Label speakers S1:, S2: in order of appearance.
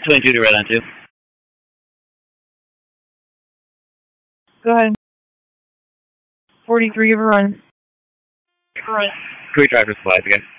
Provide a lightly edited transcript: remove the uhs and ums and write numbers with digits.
S1: 22 to red on 2.
S2: Go ahead. 43, give a run.
S1: Can we try for supplies again?